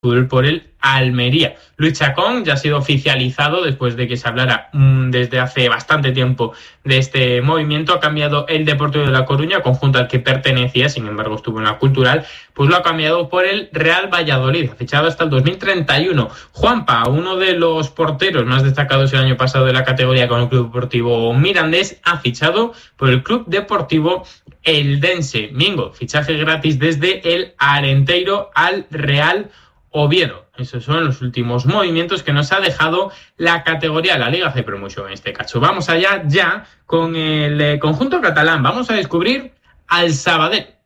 por el Almería. Luis Chacón ya ha sido oficializado después de que se hablara desde hace bastante tiempo de este movimiento. Ha cambiado el Deportivo de La Coruña, conjunto al que pertenecía, sin embargo estuvo en la Cultural, pues lo ha cambiado por el Real Valladolid, ha fichado hasta el 2031. Juanpa, uno de los porteros más destacados el año pasado de la categoría con el Club Deportivo Mirandés, ha fichado por el Club Deportivo Eldense. Mingo, fichaje gratis desde el Arenteiro al Real Oviedo. Esos son los últimos movimientos que nos ha dejado la categoría, la Liga C Promotion en este caso. Vamos allá ya con el conjunto catalán. Vamos a descubrir al Sabadell.